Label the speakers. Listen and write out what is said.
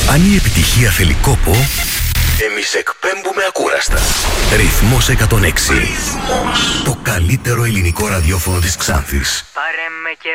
Speaker 1: Αν η επιτυχία θέλει κόπο, εμείς εκπέμπουμε ακούραστα. Ρυθμός 106. Ρυθμός. Το καλύτερο ελληνικό ραδιόφωνο της Ξάνθης.
Speaker 2: Πάρε με και